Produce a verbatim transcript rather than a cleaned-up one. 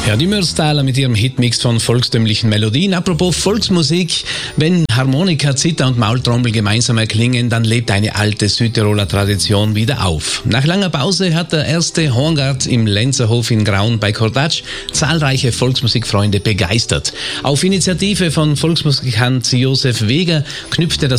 Ja, die Mürztaler mit ihrem Hitmix von volkstümlichen Melodien. Apropos Volksmusik, wenn Harmonika, Zither und Maultrommel gemeinsam erklingen, dann lebt eine alte Südtiroler Tradition wieder auf. Nach langer Pause hat der erste Horngard im Lenzerhof in Graun bei Kordatsch zahlreiche Volksmusikfreunde begeistert. Auf Initiative von Volksmusikant Josef Weger knüpfte das